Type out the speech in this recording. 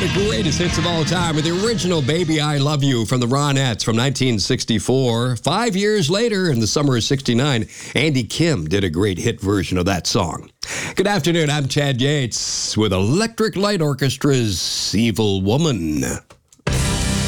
the greatest hits of all time with the original Baby I Love You from the Ronettes from 1964. 5 years later, in the summer of 69, Andy Kim did a great hit version of that song. Good afternoon, I'm Chad Yates with Electric Light Orchestra's Evil Woman.